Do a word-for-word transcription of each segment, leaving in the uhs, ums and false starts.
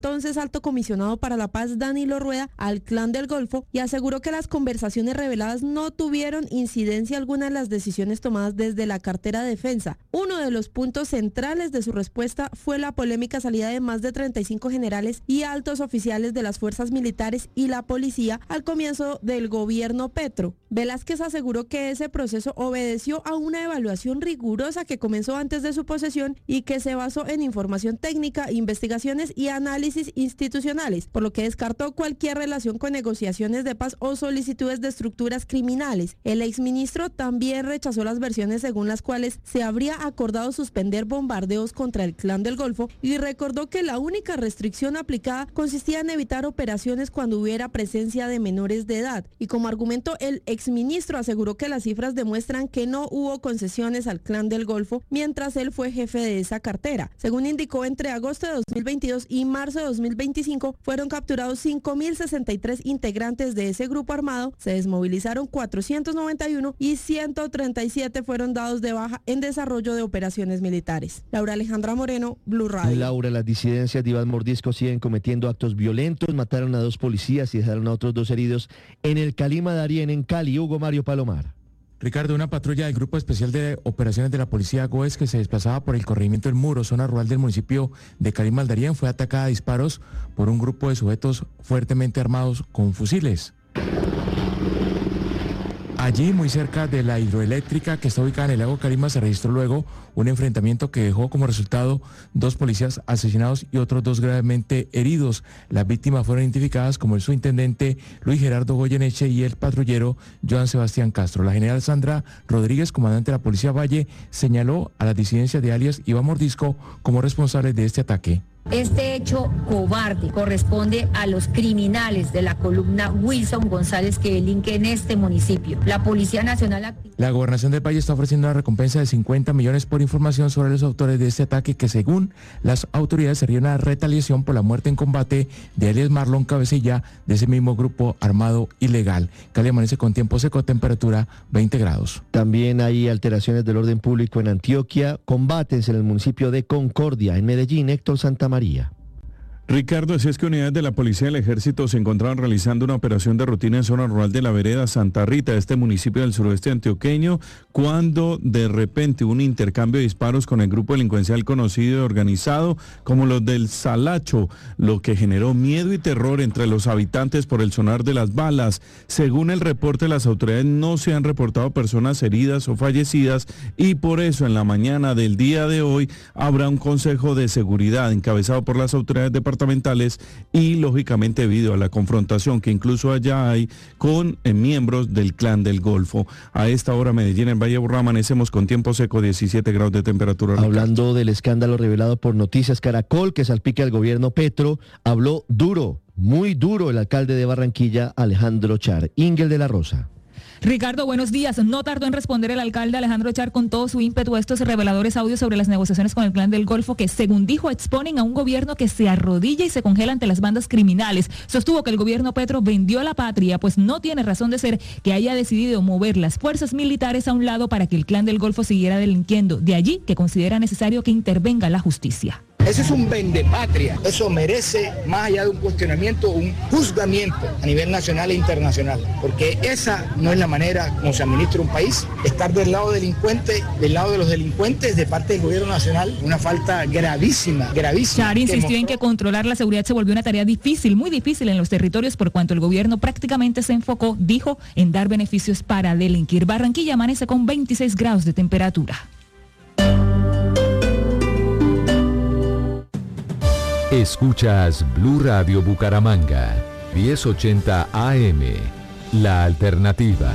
entonces alto comisionado para la paz Danilo Rueda al Clan del Golfo y aseguró que las conversaciones reveladas no tuvieron incidencia alguna en las decisiones tomadas desde la cartera de defensa. Uno de los puntos centrales de su respuesta fue la polémica salida de más de treinta y cinco generales y altos oficiales de las fuerzas militares y la policía al comienzo del gobierno Petro. Velázquez aseguró que ese proceso obedeció a una evaluación rigurosa que comenzó antes de su posesión y que se basó en información técnica, investigaciones y análisis institucionales, por lo que descartó cualquier relación con negociaciones de paz o solicitudes de estructuras criminales. El exministro también rechazó las versiones según las cuales se habría acordado suspender bombardeos contra el Clan del Golfo y recordó que la única restricción aplicada consistía en evitar operaciones cuando hubiera presencia de menores de edad. Y como argumento, el exministro aseguró que las cifras demuestran que no hubo concesiones al Clan del Golfo mientras él fue jefe de esa cartera. Según indicó, entre agosto de dos mil veintidós y marzo de dos mil veinticinco fueron capturados cinco mil sesenta y tres integrantes de ese grupo armado, se desmovilizaron cuatrocientos noventa y uno y ciento treinta y siete fueron dados de baja en desarrollo de operaciones militares. Laura Alejandra Moreno, Blue Radio. Laura, las disidencias de Iván Mordisco siguen cometiendo actos violentos, mataron a dos policías y dejaron a otros dos heridos en el Calima Darién, en Cali. Hugo Mario Palomar. Ricardo, una patrulla del Grupo Especial de Operaciones de la Policía GOES que se desplazaba por el corregimiento del Muro, zona rural del municipio de Calima Darién, fue atacada a disparos por un grupo de sujetos fuertemente armados con fusiles. Allí, muy cerca de la hidroeléctrica que está ubicada en el lago Calima, se registró luego un enfrentamiento que dejó como resultado dos policías asesinados y otros dos gravemente heridos. Las víctimas fueron identificadas como el subintendente Luis Gerardo Goyeneche y el patrullero Joan Sebastián Castro. La general Sandra Rodríguez, comandante de la Policía Valle, señaló a las disidencias de alias Iván Mordisco como responsables de este ataque. Este hecho cobarde corresponde a los criminales de la columna Wilson González que delinque en este municipio. La Policía Nacional... La Gobernación del Valle está ofreciendo una recompensa de cincuenta millones por información sobre los autores de este ataque que, según las autoridades, sería una retaliación por la muerte en combate de alias Marlon Cabecilla de ese mismo grupo armado ilegal. Cali amanece con tiempo seco, temperatura veinte grados. También hay alteraciones del orden público en Antioquia, combates en el municipio de Concordia, en Medellín. Héctor Santamaría. Ricardo, así es que unidades de la Policía y del Ejército se encontraban realizando una operación de rutina en zona rural de la vereda Santa Rita, este municipio del suroeste antioqueño, cuando de repente hubo un intercambio de disparos con el grupo delincuencial conocido y organizado como los del Salacho, lo que generó miedo y terror entre los habitantes por el sonar de las balas. Según el reporte, las autoridades no se han reportado personas heridas o fallecidas y por eso en la mañana del día de hoy habrá un consejo de seguridad encabezado por las autoridades departamentales y lógicamente debido a la confrontación que incluso allá hay con eh, miembros del Clan del Golfo. A esta hora Medellín, en Valle Aburrá, amanecemos con tiempo seco, diecisiete grados de temperatura. Hablando Ricardo. Del escándalo revelado por Noticias Caracol que salpica al gobierno Petro, habló duro, muy duro el alcalde de Barranquilla, Alejandro Char. Ingel de la Rosa. Ricardo, buenos días. No tardó en responder el alcalde Alejandro Char con todo su ímpetu a estos reveladores audios sobre las negociaciones con el Clan del Golfo que, según dijo, exponen a un gobierno que se arrodilla y se congela ante las bandas criminales. Sostuvo que el gobierno Petro vendió a la patria, pues no tiene razón de ser que haya decidido mover las fuerzas militares a un lado para que el Clan del Golfo siguiera delinquiendo. De allí que considera necesario que intervenga la justicia. Eso es un vendepatria, eso merece, más allá de un cuestionamiento, un juzgamiento a nivel nacional e internacional, porque esa no es la manera como se administra un país. Estar del lado delincuente, del lado de los delincuentes de parte del gobierno nacional, una falta gravísima, gravísima. Char insistió en que controlar la seguridad se volvió una tarea difícil, muy difícil en los territorios, por cuanto el gobierno prácticamente se enfocó, dijo, en dar beneficios para delinquir. Barranquilla amanece con veintiséis grados de temperatura. Escuchas Blue Radio Bucaramanga, diez ochenta A M, La Alternativa.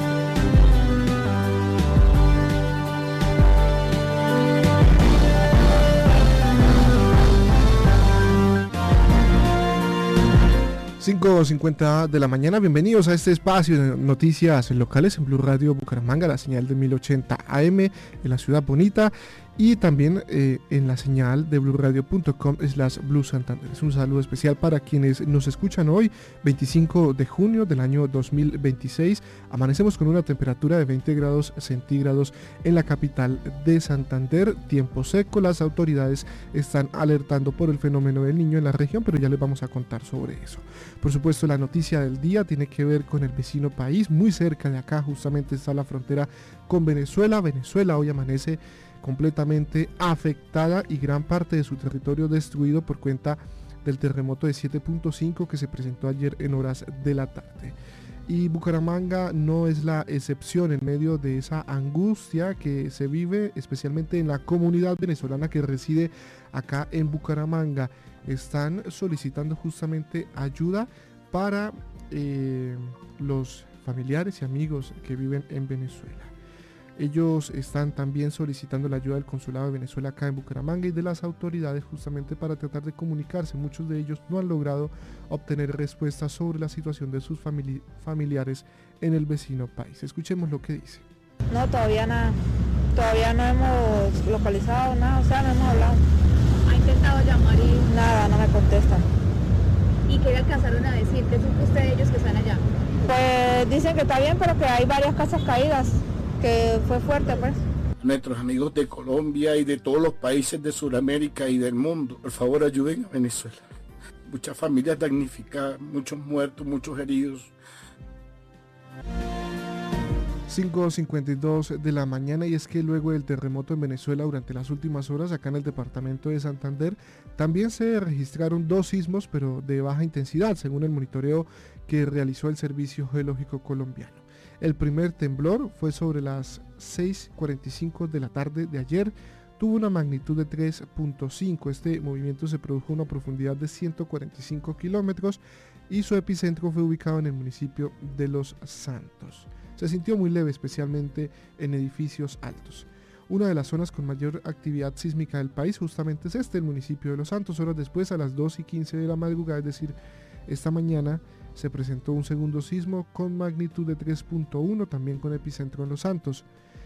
cinco cincuenta de la mañana, bienvenidos a este espacio de noticias locales en Blue Radio Bucaramanga, la señal de mil ochenta A M en la ciudad bonita. y también eh, en la señal de bluradio punto com slash Blue Santander. Es un saludo especial para quienes nos escuchan hoy, veinticinco de junio del año dos mil veintiséis. Amanecemos con una temperatura de veinte grados centígrados en la capital de Santander, tiempo seco. Las autoridades están alertando por el fenómeno del Niño en la región, pero ya les vamos a contar sobre eso. Por supuesto, la noticia del día tiene que ver con el vecino país. Muy cerca de acá justamente está la frontera con Venezuela. Venezuela hoy amanece completamente afectada y gran parte de su territorio destruido por cuenta del terremoto de siete punto cinco que se presentó ayer en horas de la tarde. Y Bucaramanga no es la excepción en medio de esa angustia que se vive especialmente en la comunidad venezolana que reside acá en Bucaramanga. Están solicitando justamente ayuda para eh, los familiares y amigos que viven en Venezuela. Ellos están también solicitando la ayuda del Consulado de Venezuela acá en Bucaramanga y de las autoridades justamente para tratar de comunicarse. Muchos de ellos no han logrado obtener respuestas sobre la situación de sus famili- familiares en el vecino país. Escuchemos lo que dice. No, todavía nada. Todavía no hemos localizado nada, o sea, no hemos hablado. ¿Ha intentado llamar y...? Nada, no me contestan. ¿Y qué le alcanzaron a decir? ¿Qué supo usted de ellos que están allá? Pues dicen que está bien, pero que hay varias casas caídas, que fue fuerte, pues. Nuestros amigos de Colombia y de todos los países de Sudamérica y del mundo, por favor ayuden a Venezuela. Muchas familias damnificadas, muchos muertos, muchos heridos. cinco cincuenta y dos de la mañana, y es que luego del terremoto en Venezuela durante las últimas horas acá en el departamento de Santander también se registraron dos sismos, pero de baja intensidad según el monitoreo que realizó el Servicio Geológico Colombiano. El primer temblor fue sobre las seis cuarenta y cinco de la tarde de ayer, tuvo una magnitud de tres punto cinco. Este movimiento se produjo a una profundidad de ciento cuarenta y cinco kilómetros y su epicentro fue ubicado en el municipio de Los Santos. Se sintió muy leve, especialmente en edificios altos. Una de las zonas con mayor actividad sísmica del país justamente es este, el municipio de Los Santos. Horas después, a las dos y quince de la madrugada, es decir, esta mañana, se presentó un segundo sismo con magnitud de tres punto uno, también con epicentro en Los Santos.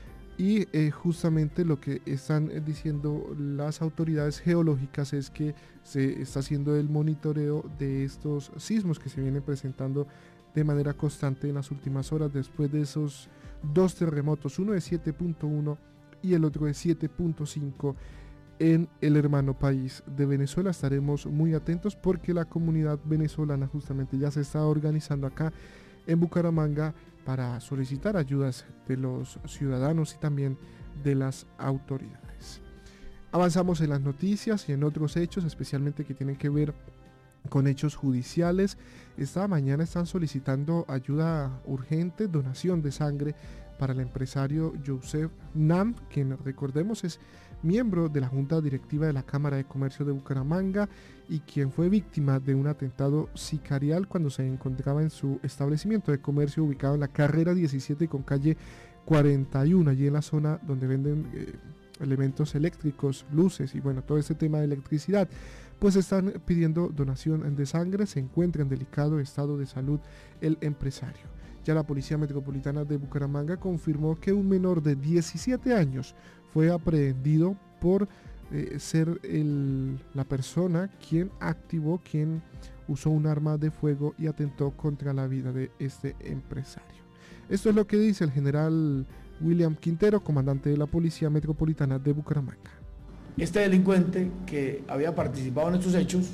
Y eh, justamente lo que están diciendo las autoridades geológicas es que se está haciendo el monitoreo de estos sismos que se vienen presentando de manera constante en las últimas horas después de esos dos terremotos, uno de siete punto uno y el otro de siete punto cinco en el hermano país de Venezuela. Estaremos muy atentos porque la comunidad venezolana justamente ya se está organizando acá en Bucaramanga para solicitar ayudas de los ciudadanos y también de las autoridades. Avanzamos en las noticias y en otros hechos, especialmente que tienen que ver con hechos judiciales. Esta mañana están solicitando ayuda urgente, donación de sangre para el empresario Joseph Nam, quien recordemos es miembro de la Junta Directiva de la Cámara de Comercio de Bucaramanga y quien fue víctima de un atentado sicarial cuando se encontraba en su establecimiento de comercio ubicado en la carrera diecisiete con calle cuarenta y uno, allí en la zona donde venden eh, elementos eléctricos, luces y bueno, todo este tema de electricidad. Pues están pidiendo donación de sangre, se encuentra en delicado estado de salud el empresario. Ya la Policía Metropolitana de Bucaramanga confirmó que un menor de diecisiete años fue aprehendido por eh, ser el, la persona quien activó, quien usó un arma de fuego y atentó contra la vida de este empresario. Esto es lo que dice el general William Quintero, comandante de la Policía Metropolitana de Bucaramanga. Este delincuente que había participado en estos hechos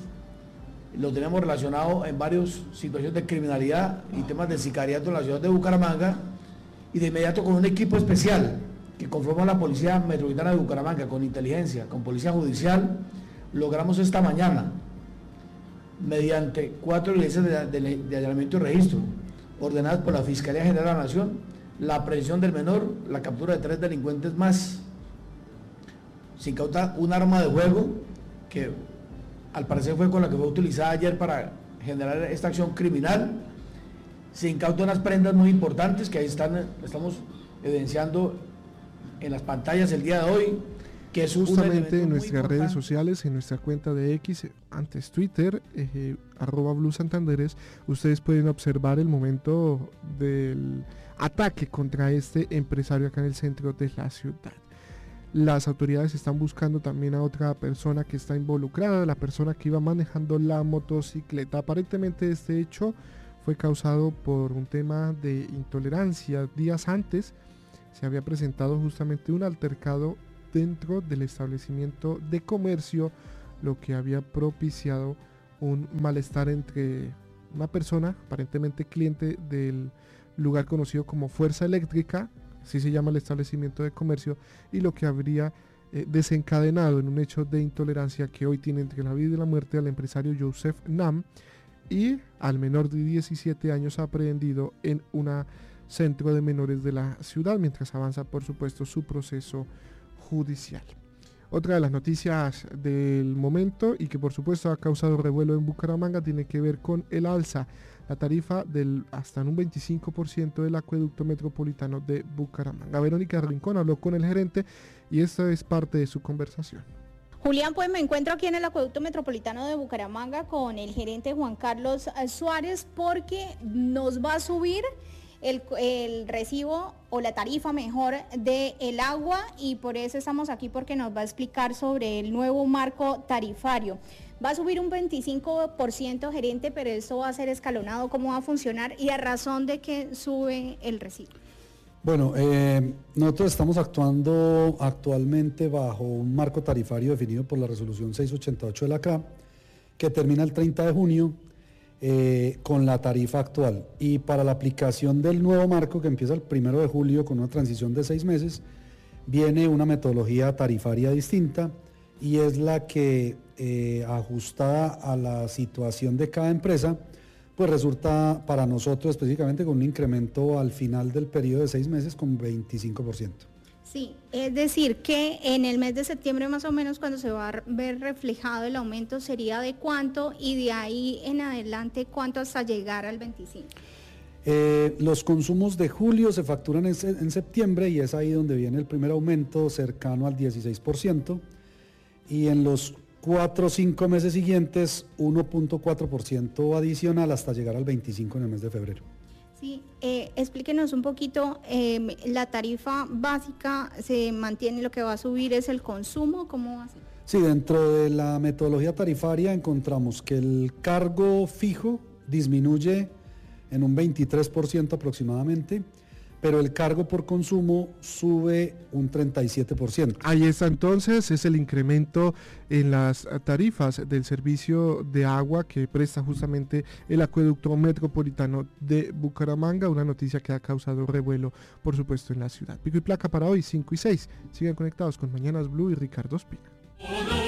lo tenemos relacionado en varias situaciones de criminalidad y temas de sicariato en la ciudad de Bucaramanga, y de inmediato con un equipo especial que conforma la Policía Metropolitana de Bucaramanga con inteligencia, con Policía Judicial, logramos esta mañana, mediante cuatro diligencias de, de, de allanamiento y registro ordenadas por la Fiscalía General de la Nación, la aprehensión del menor, la captura de tres delincuentes más. Se incauta un arma de fuego que al parecer fue con la que fue utilizada ayer para generar esta acción criminal. Se incautan unas prendas muy importantes que ahí están, estamos evidenciando en las pantallas el día de hoy, que es justamente en nuestras redes sociales, en nuestra cuenta de X, antes Twitter, eh, arroba Blue Santanderes, ustedes pueden observar el momento del ataque contra este empresario acá en el centro de la ciudad. Las autoridades están buscando también a otra persona que está involucrada, la persona que iba manejando la motocicleta. Aparentemente este hecho fue causado por un tema de intolerancia. Días antes se había presentado justamente un altercado dentro del establecimiento de comercio, lo que había propiciado un malestar entre una persona, aparentemente cliente del lugar conocido como Fuerza Eléctrica, así se llama el establecimiento de comercio, y lo que habría eh, desencadenado en un hecho de intolerancia que hoy tiene entre la vida y la muerte al empresario Joseph Nam y al menor de diecisiete años aprehendido en un centro de menores de la ciudad, mientras avanza por supuesto su proceso judicial. Otra de las noticias del momento y que por supuesto ha causado revuelo en Bucaramanga tiene que ver con el alza la tarifa del hasta en un veinticinco por ciento del acueducto metropolitano de Bucaramanga. Verónica Rincón habló con el gerente y esta es parte de su conversación. Julián, pues me encuentro aquí en el acueducto metropolitano de Bucaramanga con el gerente Juan Carlos Suárez porque nos va a subir el, el recibo o la tarifa mejor del agua y por eso estamos aquí porque nos va a explicar sobre el nuevo marco tarifario. Va a subir un veinticinco por ciento, gerente, pero esto va a ser escalonado, ¿cómo va a funcionar y a razón de que sube el recibo? Bueno, eh, nosotros estamos actuando actualmente bajo un marco tarifario definido por la resolución seiscientos ochenta y ocho de la C R A, que termina el treinta de junio eh, con la tarifa actual. Y para la aplicación del nuevo marco, que empieza el primero de julio con una transición de seis meses, viene una metodología tarifaria distinta y es la que, eh, ajustada a la situación de cada empresa, pues resulta para nosotros específicamente con un incremento al final del periodo de seis meses con veinticinco por ciento. Sí, es decir que en el mes de septiembre más o menos cuando se va a ver reflejado el aumento sería de cuánto y de ahí en adelante cuánto hasta llegar al veinticinco. Eh, los consumos de julio se facturan en, en septiembre y es ahí donde viene el primer aumento cercano al dieciséis por ciento y en los cuatro o cinco meses siguientes uno punto cuatro por ciento adicional hasta llegar al veinticinco en el mes de febrero. Sí, eh, explíquenos un poquito, eh, la tarifa básica se mantiene, lo que va a subir es el consumo, ¿cómo va a ser? Sí, dentro de la metodología tarifaria encontramos que el cargo fijo disminuye en un veintitrés por ciento aproximadamente, pero el cargo por consumo sube un treinta y siete por ciento. Ahí está entonces, es el incremento en las tarifas del servicio de agua que presta justamente el acueducto metropolitano de Bucaramanga, una noticia que ha causado revuelo, por supuesto, en la ciudad. Pico y placa para hoy, cinco y seis. Sigan conectados con Mañanas Blue y Ricardo Espina.